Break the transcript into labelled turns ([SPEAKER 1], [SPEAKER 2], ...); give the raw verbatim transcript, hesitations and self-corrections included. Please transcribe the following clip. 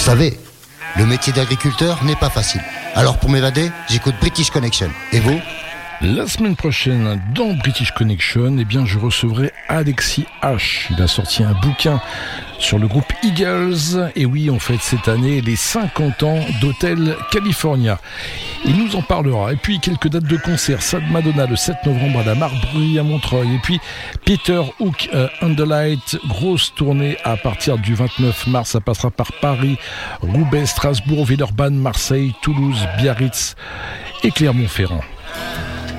[SPEAKER 1] savez, le métier d'agriculteur n'est pas facile. Alors pour m'évader, j'écoute British Connection. Et vous ?
[SPEAKER 2] La semaine prochaine, dans British Connection, eh bien, je recevrai Alexis H. Il a sorti un bouquin sur le groupe Eagles. Et oui, on fête cette année les cinquante ans d'Hotel California. Il nous en parlera. Et puis, quelques dates de concert. Sad Madonna le sept novembre à la Marbrue à Montreuil. Et puis, Peter Hook euh, and the Light. Grosse tournée à partir du vingt-neuf mars. Ça passera par Paris, Roubaix, Strasbourg, Villeurbanne, Marseille, Toulouse, Biarritz et Clermont-Ferrand.